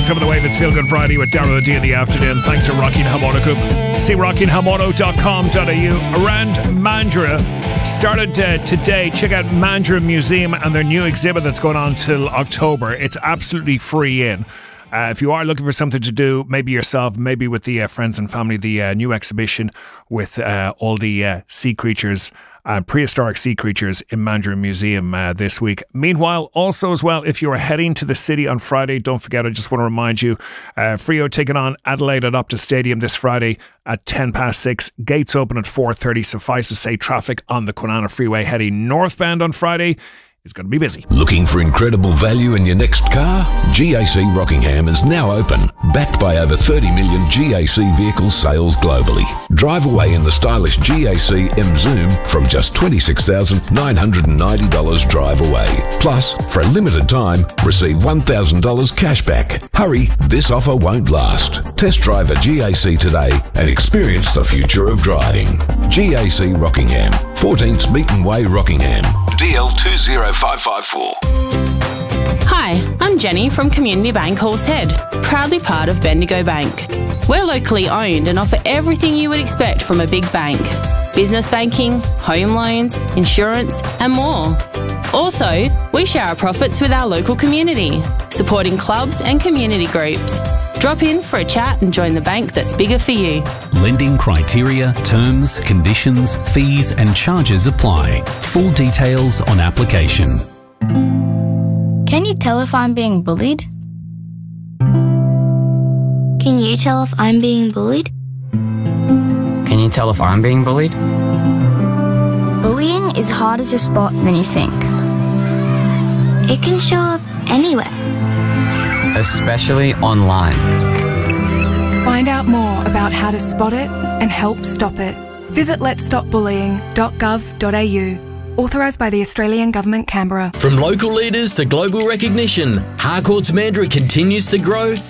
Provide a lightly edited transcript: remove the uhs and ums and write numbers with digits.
some of the Wave. It's Feel Good Friday with Darrell D in the afternoon. Thanks to Rockingham Auto Group. See rockinghamauto.com.au. Around Mandurah started today. Check out Mandurah Museum and their new exhibit that's going on till October. It's absolutely free in. If you are looking for something to do, maybe yourself, maybe with the friends and family, the new exhibition with all the sea creatures and prehistoric sea creatures in Mandurah Museum this week. Meanwhile, also as well, if you're heading to the city on Friday, don't forget, I just want to remind you, Freo taking on Adelaide at Optus Stadium this Friday at 6:10. Gates open at 4:30. Suffice to say, traffic on the Kwinana Freeway heading northbound on Friday is going to be busy. Looking for incredible value in your next car? GAC Rockingham is now open, backed by over 30 million GAC vehicle sales globally. Drive away in the stylish GAC M Zoom from just $26,990 drive away. Plus, for a limited time, receive $1,000 cash back. Hurry, this offer won't last. Test drive a GAC today and experience the future of driving. GAC Rockingham, 14 Smeaton Way, Rockingham. DL 20554. Hi, I'm Jenny from Community Bank Halls Head, proudly part of Bendigo Bank. We're locally owned and offer everything you would expect from a big bank. Business banking, home loans, insurance and more. Also, we share our profits with our local community, supporting clubs and community groups. Drop in for a chat and join the bank that's bigger for you. Lending criteria, terms, conditions, fees and charges apply. Full details on application. Can you tell if I'm being bullied? Can you tell if I'm being bullied? Can you tell if I'm being bullied? Bullying is harder to spot than you think. It can show up anywhere. Especially online. Find out more about how to spot it and help stop it. Visit letsstopbullying.gov.au. Authorised by the Australian Government, Canberra. From local leaders to global recognition, Harcourt's Mandurah continues to grow